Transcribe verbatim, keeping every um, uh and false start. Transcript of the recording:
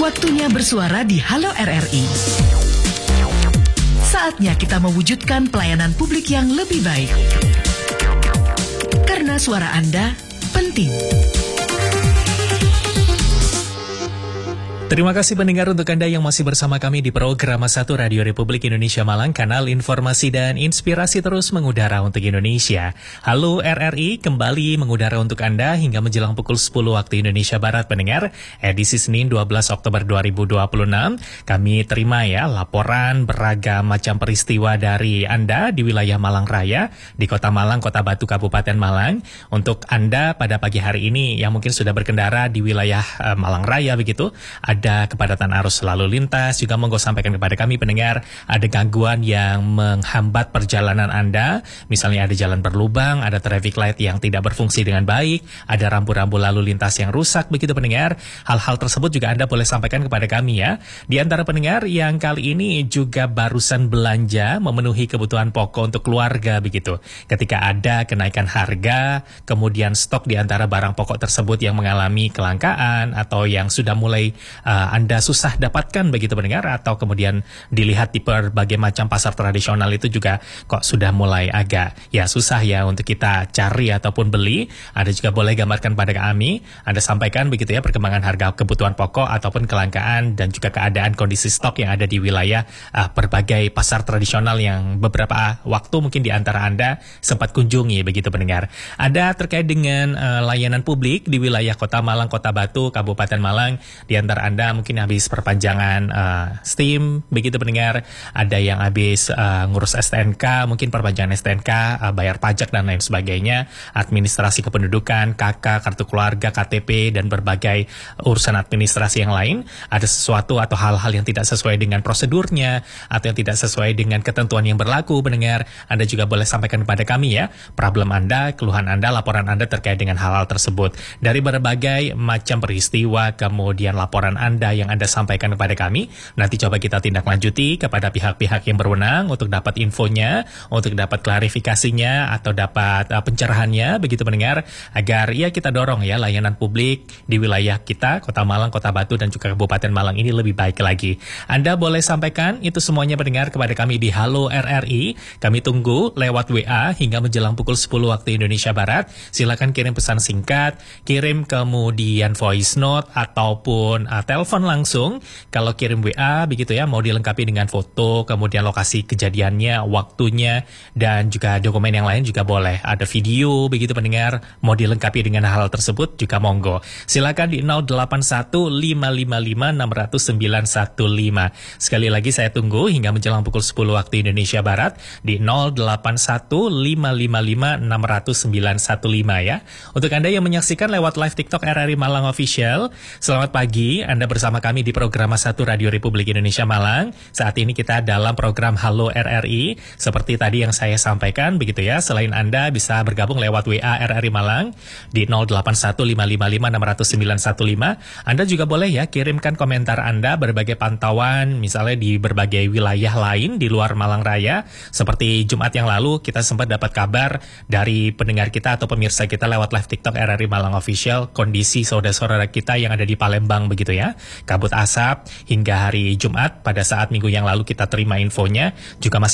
Waktunya bersuara di Halo R R I. Saatnya kita mewujudkan pelayanan publik yang lebih baik. Karena suara Anda penting. Terima kasih pendengar untuk Anda yang masih bersama kami di program satu Radio Republik Indonesia Malang, kanal informasi dan inspirasi terus mengudara untuk Indonesia. Halo R R I, kembali mengudara untuk Anda hingga menjelang pukul sepuluh waktu Indonesia Barat pendengar, edisi Senin dua belas Oktober dua ribu dua puluh enam. Kami terima ya laporan beragam macam peristiwa dari Anda di wilayah Malang Raya, di Kota Malang, Kota Batu, Kabupaten Malang. Untuk Anda pada pagi hari ini yang mungkin sudah berkendara di wilayah uh, Malang Raya begitu, ada kepadatan arus lalu lintas, juga monggo sampaikan kepada kami pendengar, ada gangguan yang menghambat perjalanan Anda, misalnya ada jalan berlubang, ada traffic light yang tidak berfungsi dengan baik, ada rambu-rambu lalu lintas yang rusak, begitu pendengar. Hal-hal tersebut juga Anda boleh sampaikan kepada kami ya. Di antara pendengar yang kali ini juga barusan belanja memenuhi kebutuhan pokok untuk keluarga begitu. Ketika ada kenaikan harga, kemudian stok di antara barang pokok tersebut yang mengalami kelangkaan atau yang sudah mulai Uh, Anda susah dapatkan begitu pendengar, atau kemudian dilihat di berbagai macam pasar tradisional itu juga kok sudah mulai agak ya susah ya untuk kita cari ataupun beli. Anda juga boleh gambarkan pada kami, Anda sampaikan begitu ya perkembangan harga kebutuhan pokok ataupun kelangkaan dan juga keadaan kondisi stok yang ada di wilayah uh, berbagai pasar tradisional yang beberapa waktu mungkin di antara Anda sempat kunjungi begitu pendengar. Ada terkait dengan uh, layanan publik di wilayah Kota Malang, Kota Batu, Kabupaten Malang. Di antara Anda mungkin habis perpanjangan uh, STIM, begitu pendengar. Ada yang habis uh, ngurus S T N K, mungkin perpanjangan S T N K, uh, bayar pajak dan lain sebagainya, administrasi kependudukan, K K, kartu keluarga, K T P, dan berbagai urusan administrasi yang lain. Ada sesuatu atau hal-hal yang tidak sesuai dengan prosedurnya, atau yang tidak sesuai dengan ketentuan yang berlaku, pendengar. Anda juga boleh sampaikan kepada kami ya, problem Anda, keluhan Anda, laporan Anda terkait dengan hal-hal tersebut. Dari berbagai macam peristiwa, kemudian laporan Anda yang Anda sampaikan kepada kami, nanti coba kita tindak lanjuti kepada pihak-pihak yang berwenang untuk dapat infonya, untuk dapat klarifikasinya atau dapat uh, pencerahannya begitu pendengar, agar ya kita dorong ya layanan publik di wilayah kita, Kota Malang, Kota Batu dan juga Kabupaten Malang ini lebih baik lagi. Anda boleh sampaikan itu semuanya pendengar kepada kami di Halo R R I. Kami tunggu lewat W A hingga menjelang pukul sepuluh waktu Indonesia Barat. Silakan kirim pesan singkat, kirim kemudian voice note ataupun uh, telepon langsung. Kalau kirim W A begitu ya, mau dilengkapi dengan foto, kemudian lokasi kejadiannya, waktunya, dan juga dokumen yang lain juga boleh. Ada video begitu pendengar, mau dilengkapi dengan hal tersebut juga monggo. Silakan di nol delapan satu lima lima lima enam nol nol sembilan satu lima. Sekali lagi saya tunggu hingga menjelang pukul sepuluh waktu Indonesia Barat di nol delapan satu lima lima lima enam nol nol sembilan satu lima ya. Untuk Anda yang menyaksikan lewat live TikTok R R I Malang Official, selamat pagi. Anda bersama kami di program satu Radio Republik Indonesia Malang. Saat ini kita dalam program Halo R R I. Seperti tadi yang saya sampaikan begitu ya, selain Anda bisa bergabung lewat W A R R I Malang di nol delapan satu lima lima lima enam nol nol sembilan satu lima. Anda juga boleh ya kirimkan komentar Anda, berbagai pantauan misalnya di berbagai wilayah lain di luar Malang Raya. Seperti Jumat yang lalu kita sempat dapat kabar dari pendengar kita atau pemirsa kita lewat live TikTok R R I Malang Official, kondisi saudara-saudara kita yang ada di Palembang begitu ya, kabut asap hingga hari Jumat. Pada saat minggu yang lalu kita terima infonya juga masih